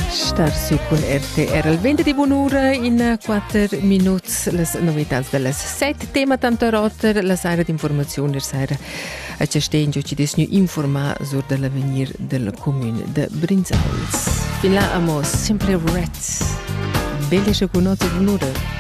Star su con RTR al 20 di buon'ora in 4 minuti le novità delle 7 tema tanto rotter la sera di informazioni sera a Cestengio ci des nu informa sur dell'avvenir del comune de Brinzauls. Fin là amo sempre red. Belle conosce buon'ora.